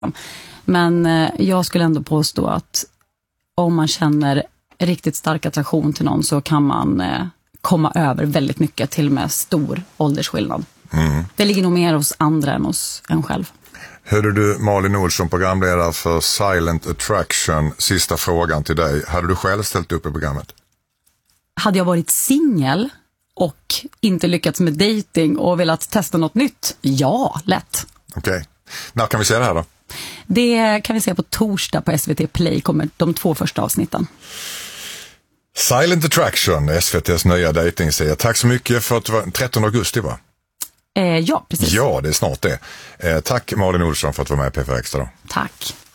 Men jag skulle ändå påstå att om man känner riktigt stark attraktion till någon så kan man komma över väldigt mycket, till och med stor åldersskillnad. Det ligger nog mer hos andra än hos en själv. Hörde du, Malin Olsson, programledare för Silent Attraction, sista frågan till dig. Hade du själv ställt upp i programmet? Hade jag varit singel och inte lyckats med dating och velat testa något nytt? Ja, lätt. Okej. När kan vi se det här då? Det kan vi se på torsdag på SVT Play, kommer de 2 första avsnitten. Silent Attraction, SVT:s nya datingserie. Tack så mycket för att det var 13 augusti, va? Ja, precis. Ja, det är snart det. Tack Malin Olsson för att du var med i PFX då. Tack.